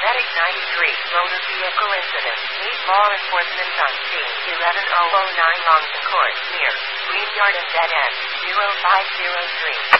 Medic 93, motor vehicle incident. Need law enforcement on scene. 11009 Longton Court, near Greenyard and Dead End, 0503.